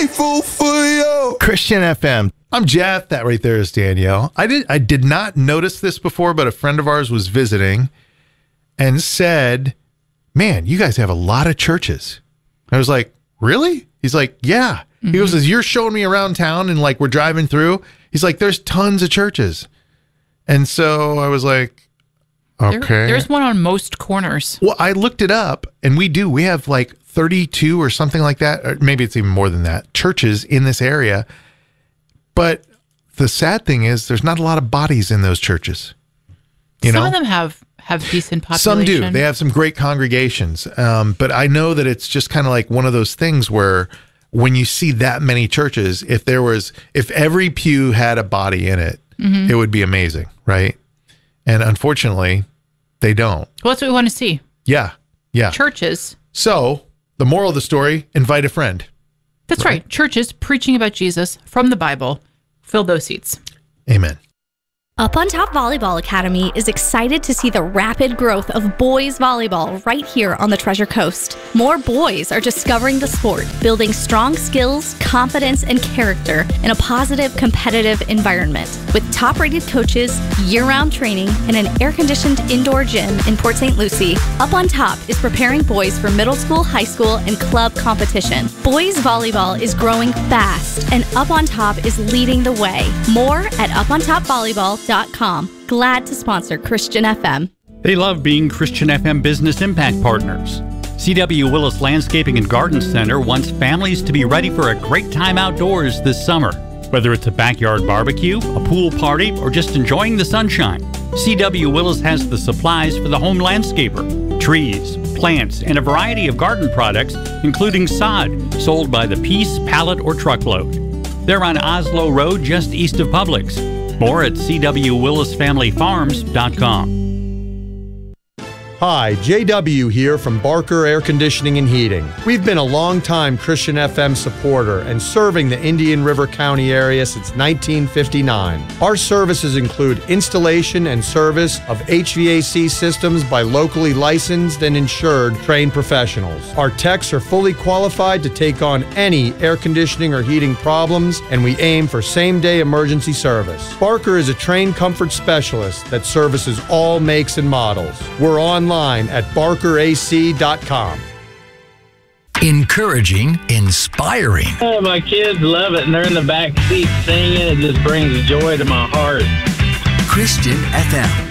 Christian FM. I'm Jeff. That right there is Danielle. I did not notice this before, but a friend of ours was visiting and said, man, you guys have a lot of churches. I was like, really? He's like, yeah. He goes, as you're showing me around town and like we're driving through, he's like, there's tons of churches. And so I was like, okay. There's one on most corners. Well, I looked it up and we have like 32 or something like that, or maybe it's even more than that, churches in this area. But the sad thing is there's not a lot of bodies in those churches. Some of them have decent population. Some do. They have some great congregations. But I know that it's just kind of like one of those things where when you see that many churches, if every pew had a body in it, it would be amazing, right? And unfortunately, they don't. Well, that's what we want to see. Yeah. Churches. So the moral of the story, invite a friend. That's right. Churches preaching about Jesus from the Bible. Fill those seats. Amen. Up on Top Volleyball Academy is excited to see the rapid growth of boys volleyball right here on the Treasure Coast. More boys are discovering the sport, building strong skills, confidence, and character in a positive, competitive environment. With top-rated coaches, year-round training, and an air-conditioned indoor gym in Port St. Lucie, Up on Top is preparing boys for middle school, high school, and club competition. Boys volleyball is growing fast, and Up on Top is leading the way. More at upontopvolleyball.com. Glad to sponsor Christian FM. They love being Christian FM Business Impact Partners. C.W. Willis Landscaping and Garden Center wants families to be ready for a great time outdoors this summer. Whether it's a backyard barbecue, a pool party, or just enjoying the sunshine, C.W. Willis has the supplies for the home landscaper. Trees, plants, and a variety of garden products, including sod, sold by the piece, pallet, or truckload. They're on Oslo Road, just east of Publix. More at cwwillisfamilyfarms.com. Hi, JW here from Barker Air Conditioning and Heating. We've been a long-time Christian FM supporter and serving the Indian River County area since 1959. Our services include installation and service of HVAC systems by locally licensed and insured trained professionals. Our techs are fully qualified to take on any air conditioning or heating problems, and we aim for same-day emergency service. Barker is a trained comfort specialist that services all makes and models. We're online at barkerac.com. Encouraging, inspiring. Oh, my kids love it, and they're in the back seat singing. It just brings joy to my heart. Christian FM.